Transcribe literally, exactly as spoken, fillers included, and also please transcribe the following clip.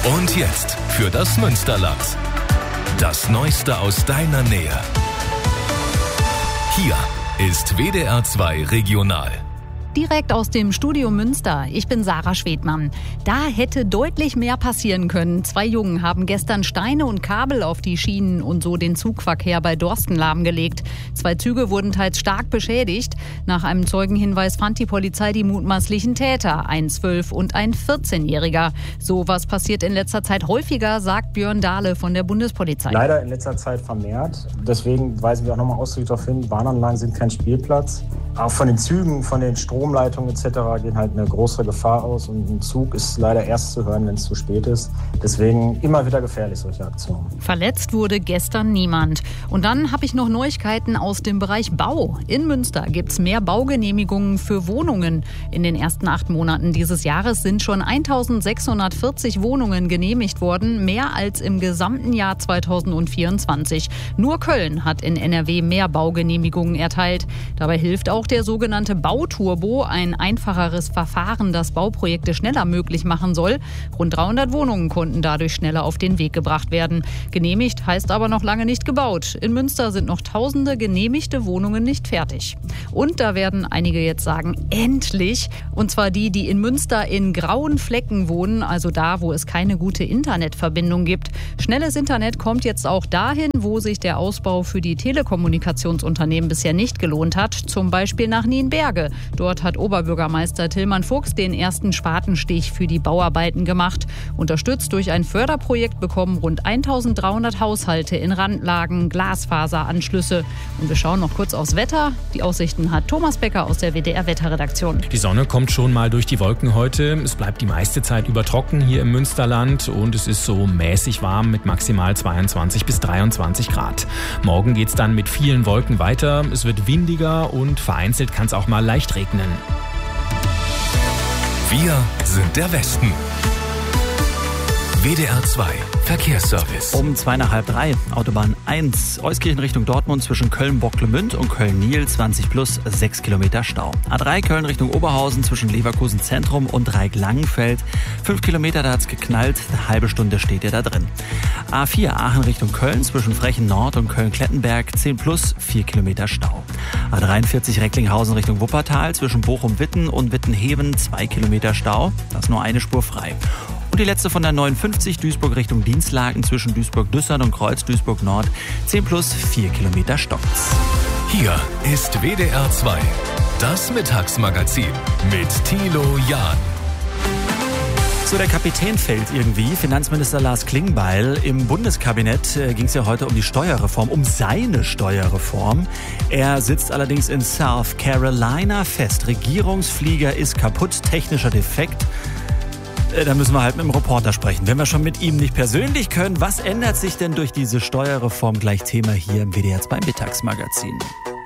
Und jetzt für das Münsterland. Das Neueste aus deiner Nähe. Hier ist W D R zwei Regional. Direkt aus dem Studio Münster. Ich bin Sarah Schwedmann. Da hätte deutlich mehr passieren können. Zwei Jungen haben gestern Steine und Kabel auf die Schienen und so den Zugverkehr bei Dorsten lahmgelegt. Zwei Züge wurden teils stark beschädigt. Nach einem Zeugenhinweis fand die Polizei die mutmaßlichen Täter, ein zwölf- und ein vierzehnjähriger. So was passiert in letzter Zeit häufiger, sagt Björn Dahle von der Bundespolizei. Leider in letzter Zeit vermehrt. Deswegen weisen wir auch nochmal ausdrücklich darauf hin, Bahnanlagen sind kein Spielplatz. Auch von den Zügen, von den Stromleitungen et cetera gehen halt eine größere Gefahr aus. Und ein Zug ist leider erst zu hören, wenn es zu spät ist. Deswegen immer wieder gefährlich, solche Aktionen. Verletzt wurde gestern niemand. Und dann habe ich noch Neuigkeiten aus dem Bereich Bau. In Münster gibt es mehr Baugenehmigungen für Wohnungen. In den ersten acht Monaten dieses Jahres sind schon eintausendsechshundertvierzig Wohnungen genehmigt worden, mehr als im gesamten Jahr zweitausendvierundzwanzig. Nur Köln hat in N R W mehr Baugenehmigungen erteilt. Dabei hilft auch der sogenannte Bauturbo, ein einfacheres Verfahren, das Bauprojekte schneller möglich machen soll. Rund dreihundert Wohnungen konnten dadurch schneller auf den Weg gebracht werden. Genehmigt heißt aber noch lange nicht gebaut. In Münster sind noch tausende genehmigte Wohnungen nicht fertig. Und da werden einige jetzt sagen, endlich. Und zwar die, die in Münster in grauen Flecken wohnen, also da, wo es keine gute Internetverbindung gibt. Schnelles Internet kommt jetzt auch dahin, wo sich der Ausbau für die Telekommunikationsunternehmen bisher nicht gelohnt hat. Zum Beispiel nach Nienberge. Dort hat Oberbürgermeister Tillmann Fuchs den ersten Spatenstich für die Bauarbeiten gemacht. Unterstützt durch ein Förderprojekt bekommen rund eintausenddreihundert Haushalte in Randlagen Glasfaseranschlüsse. Und wir schauen noch kurz aufs Wetter. Die Aussichten hat Thomas Becker aus der W D R-Wetterredaktion. Die Sonne kommt schon mal durch die Wolken heute. Es bleibt die meiste Zeit über trocken hier im Münsterland und es ist so mäßig warm mit maximal zweiundzwanzig bis dreiundzwanzig Grad. Morgen geht's dann mit vielen Wolken weiter. Es wird windiger und vereinzelt kann es auch mal leicht regnen. Wir sind der Westen. W D R zwei Verkehrsservice. Um zwei nach halb drei, Autobahn eins, Euskirchen Richtung Dortmund zwischen Köln-Bocklemünd und Köln-Niel, zwanzig plus, sechs Kilometer Stau. A drei Köln Richtung Oberhausen zwischen Leverkusen Zentrum und Dreieck-Langenfeld, fünf Kilometer, da hat's geknallt, eine halbe Stunde steht ihr da drin. A vier Aachen Richtung Köln zwischen Frechen Nord und Köln-Klettenberg, zehn plus, vier Kilometer Stau. A dreiundvierzig Recklinghausen Richtung Wuppertal zwischen Bochum-Witten und Wittenheben, zwei Kilometer Stau, da ist nur eine Spur frei. Und die letzte von der neunundfünfzig Duisburg Richtung Dienstlaken zwischen Duisburg-Düssern und Kreuz-Duisburg-Nord. zehn plus, vier Kilometer Stocks. Hier ist W D R zwei, das Mittagsmagazin mit Thilo Jahn. So, der Kapitän fällt irgendwie. Finanzminister Lars Klingbeil. Im Bundeskabinett äh, ging es ja heute um die Steuerreform, um seine Steuerreform. Er sitzt allerdings in South Carolina fest. Regierungsflieger ist kaputt, technischer Defekt. Da müssen wir halt mit dem Reporter sprechen. Wenn wir schon mit ihm nicht persönlich können, was ändert sich denn durch diese Steuerreform? Gleich Thema hier im W D R zwei Mittagsmagazin.